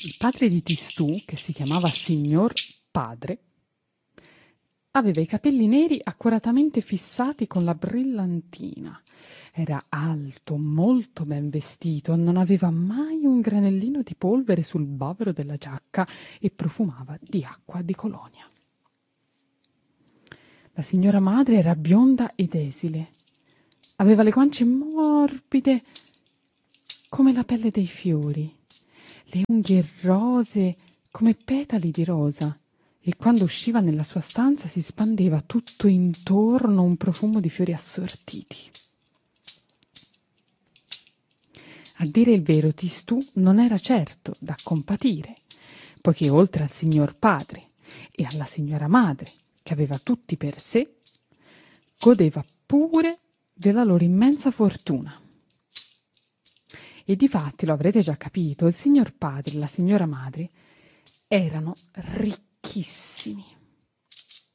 Il padre di Tistù, che si chiamava Signor Padre, aveva i capelli neri accuratamente fissati con la brillantina. Era alto, molto ben vestito, non aveva mai un granellino di polvere sul bavero della giacca e profumava di acqua di colonia. La signora madre era bionda ed esile. Aveva le guance morbide come la pelle dei fiori, le unghie rosee come petali di rosa, e quando usciva nella sua stanza si spandeva tutto intorno un profumo di fiori assortiti. A dire il vero, Tistù non era certo da compatire, poiché oltre al signor padre e alla signora madre, che aveva tutti per sé, godeva pure della loro immensa fortuna. E difatti, lo avrete già capito, il signor padre e la signora madre erano ricchissimi.